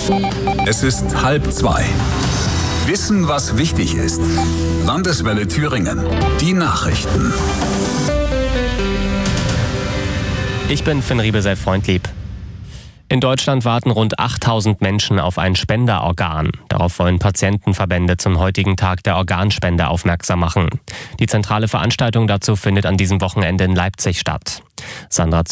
Es ist 1:30. Wissen, was wichtig ist. Landeswelle Thüringen. Die Nachrichten. Ich bin Finn Riebesell-Freundlieb. In Deutschland warten rund 8000 Menschen auf ein Spenderorgan. Darauf wollen Patientenverbände zum heutigen Tag der Organspende aufmerksam machen. Die zentrale Veranstaltung dazu findet an diesem Wochenende in Leipzig statt. Sandra